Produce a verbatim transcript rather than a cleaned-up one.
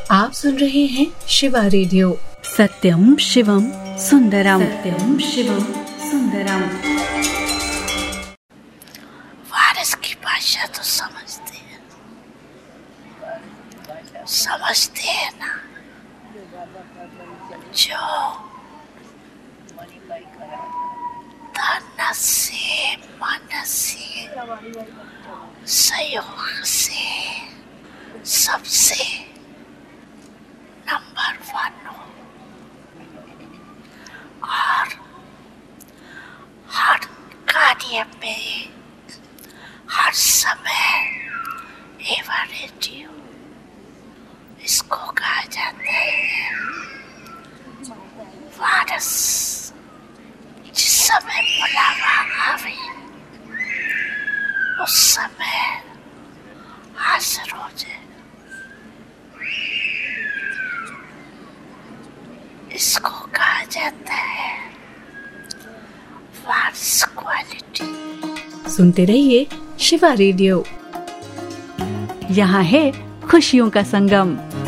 आप सुन रहे हैं शिवा रेडियो। सत्यम शिवम सुंदरम, सत्यम शिवम सुंदरम। फारस की भाषा तो समझते हैं, समझते हैं ना, जो तन से मन से सहयोग से सबसे नंबर वन हो और हर कार्य में हर समय एवरेटिव इसको कहा जाता है। वारस जिस समय बुलावा आवे उस समय हाजिर हो जाए, इसको कहा जाता है वारस क्वालिटी। सुनते रहिए शिवा रेडियो। यहाँ है खुशियों का संगम।